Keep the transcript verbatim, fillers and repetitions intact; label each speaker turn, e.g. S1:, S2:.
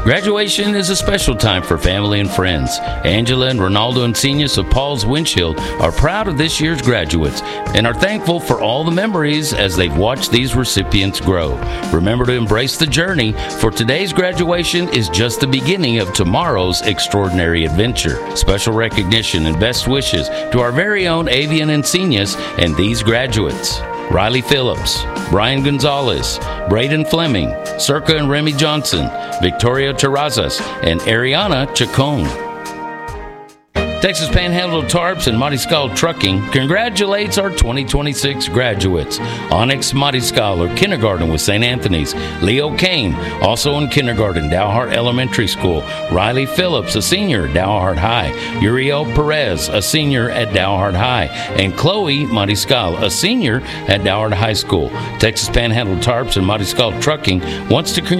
S1: Graduation is a special time for family and friends. Angela and Ronaldo Encinas of Paul's Windshield are proud of this year's graduates and are thankful for all the memories as they've watched these recipients grow. Remember to embrace the journey, for today's graduation is just the beginning of tomorrow's extraordinary adventure. Special recognition and best wishes to our very own Avian Encinas and these graduates: Riley Phillips, Brian Gonzalez, Braden Fleming, Circa and Remy Johnson, Victoria Terrazas, and Ariana Chacon. Texas Panhandle Tarps and Mariscal Trucking congratulates our twenty twenty-six graduates. Onyx Mariscal, or kindergarten with Saint Anthony's. Leo Kane, also in kindergarten, Dalhart Elementary School. Riley Phillips, a senior, Dalhart High. Uriel Perez, a senior at Dalhart High. And Chloe Mariscal, a senior at Dalhart High School. Texas Panhandle Tarps and Mariscal Trucking wants to congratulate